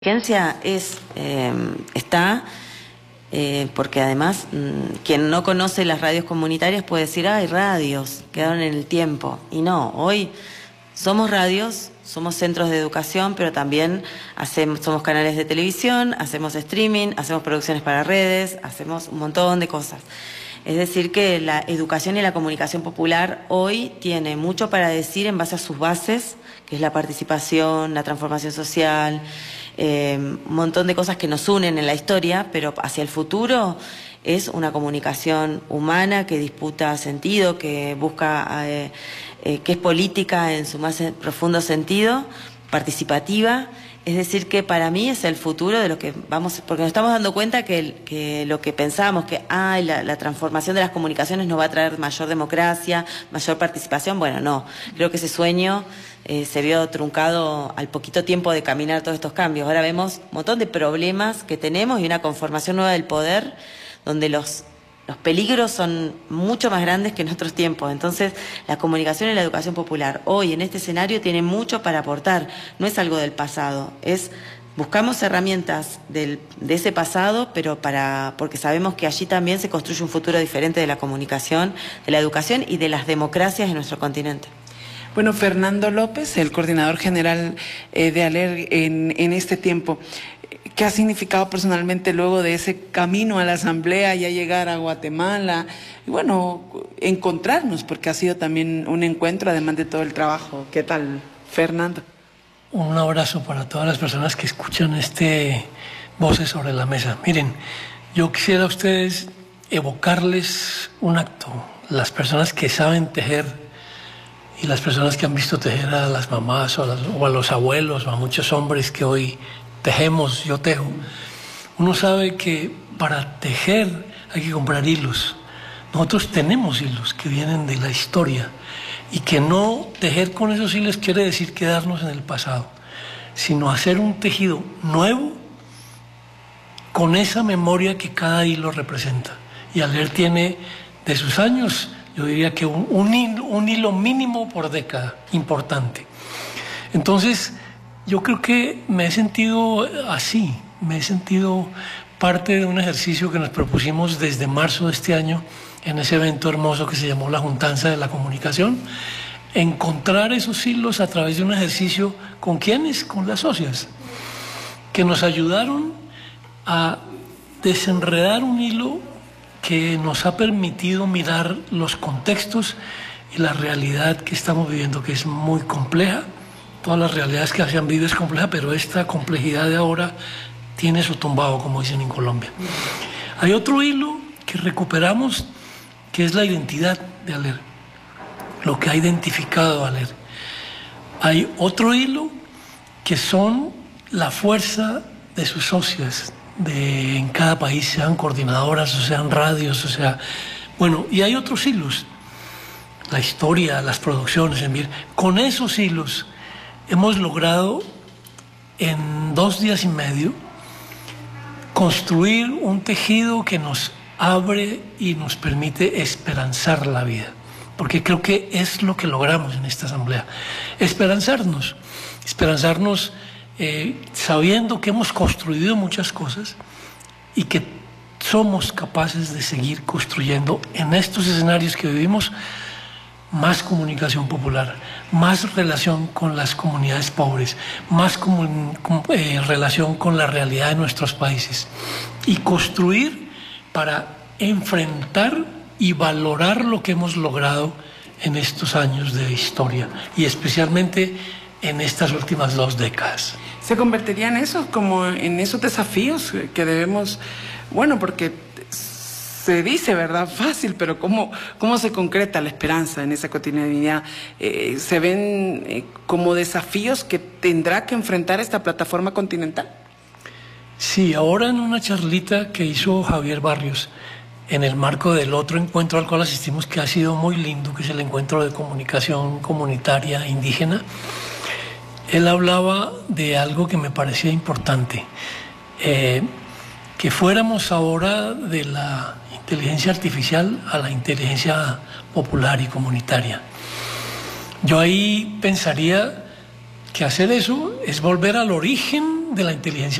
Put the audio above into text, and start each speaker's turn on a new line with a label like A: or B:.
A: Urgencia está porque además quien no conoce las radios comunitarias puede decir, hay radios, quedaron en el tiempo. Y no, hoy somos radios, somos centros de educación, pero también somos canales de televisión, hacemos streaming, hacemos producciones para redes, hacemos un montón de cosas. Es decir que la educación y la comunicación popular hoy tiene mucho para decir en base a sus bases, que es la participación, la transformación social, un montón de cosas que nos unen en la historia, pero hacia el futuro es una comunicación humana que disputa sentido, que busca, que es política en su más profundo sentido, participativa. Es decir que para mí es el futuro de lo que vamos, porque nos estamos dando cuenta que lo que pensábamos que la transformación de las comunicaciones nos va a traer mayor democracia, mayor participación, bueno, no, creo que ese sueño se vio truncado al poquito tiempo de caminar todos estos cambios. Ahora vemos un montón de problemas que tenemos y una conformación nueva del poder donde los peligros son mucho más grandes que en otros tiempos. Entonces, la comunicación y la educación popular hoy en este escenario tiene mucho para aportar. No es algo del pasado, buscamos herramientas de ese pasado, pero porque sabemos que allí también se construye un futuro diferente de la comunicación, de la educación y de las democracias en nuestro continente.
B: Bueno, Fernando López, el coordinador general de ALER en este tiempo, ¿qué ha significado personalmente luego de ese camino a la asamblea, ya llegar a Guatemala? Y bueno, encontrarnos, porque ha sido también un encuentro, además de todo el trabajo. ¿Qué tal, Fernando?
C: Un abrazo para todas las personas que escuchan Voces sobre la Mesa. Miren, yo quisiera a ustedes evocarles un acto. Las personas que saben tejer y las personas que han visto tejer a las mamás o a los abuelos o a muchos hombres que hoy tejemos, yo tejo. Uno sabe que para tejer hay que comprar hilos. Nosotros tenemos hilos que vienen de la historia y que no tejer con esos hilos quiere decir quedarnos en el pasado, sino hacer un tejido nuevo con esa memoria que cada hilo representa. Y ALER tiene de sus años, yo diría que un hilo mínimo por década, importante. Entonces, yo creo que me he sentido así, me he sentido parte de un ejercicio que nos propusimos desde marzo de este año en ese evento hermoso que se llamó la Juntanza de la Comunicación, encontrar esos hilos a través de un ejercicio ¿con quiénes? Con las socias, que nos ayudaron a desenredar un hilo que nos ha permitido mirar los contextos y la realidad que estamos viviendo, que es muy compleja. Todas las realidades que se han vivido es compleja, pero esta complejidad de ahora tiene su tumbado, como dicen en Colombia. Hay otro hilo que recuperamos, que es la identidad de ALER, lo que ha identificado a ALER. Hay otro hilo que son la fuerza de sus socias en cada país, sean coordinadoras, o sean radios, o sea... Bueno, y hay otros hilos, la historia, las producciones, en fin. Con esos hilos hemos logrado en 2 días y medio construir un tejido que nos abre y nos permite esperanzar la vida, porque creo que es lo que logramos en esta asamblea, esperanzarnos sabiendo que hemos construido muchas cosas y que somos capaces de seguir construyendo en estos escenarios que vivimos más comunicación popular, más relación con las comunidades pobres, más relación con la realidad de nuestros países y construir para enfrentar y valorar lo que hemos logrado en estos años de historia y especialmente en estas últimas 2 décadas.
B: ¿Se convertiría en eso, como en esos desafíos que debemos, bueno, porque se dice, ¿verdad? Fácil, pero ¿cómo se concreta la esperanza en esa cotidianidad? ¿Se ven como desafíos que tendrá que enfrentar esta plataforma continental?
C: Sí, ahora en una charlita que hizo Javier Barrios, en el marco del otro encuentro al cual asistimos, que ha sido muy lindo, que es el encuentro de comunicación comunitaria indígena, él hablaba de algo que me parecía importante, que fuéramos ahora de la inteligencia artificial a la inteligencia popular y comunitaria. Yo ahí pensaría que hacer eso es volver al origen de la inteligencia